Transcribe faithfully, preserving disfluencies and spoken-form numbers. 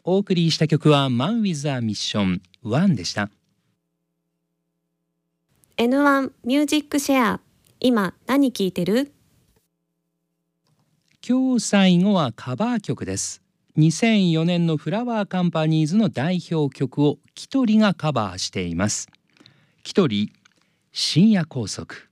お送りした曲は Man with a Mission ワンでした。 エヌワン ミュージックシェア、今何聴いてる？ 今日最後はカバー曲です。にせんよねんのフラワーカンパニーズの代表曲をキトリがカバーしています。キトリ、深夜高速。